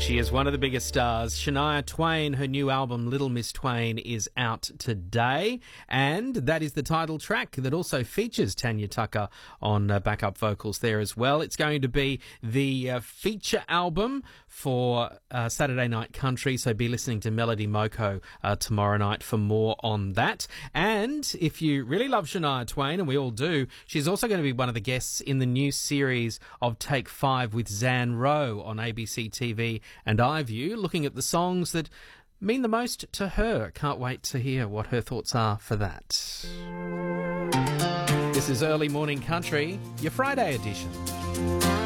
She is one of the biggest stars. Shania Twain, her new album Little Miss Twain is out today, and that is the title track that also features Tanya Tucker on backup vocals there as well. It's going to be the feature album for Saturday Night Country, so be listening to Melody Moko tomorrow night for more on that. And if you really love Shania Twain, and we all do, she's also going to be one of the guests in the new series of Take 5 with Zan Rowe on ABC TV and iView, looking at the songs that mean the most to her. Can't wait to hear what her thoughts are for that. This is Early Morning Country, your Friday edition.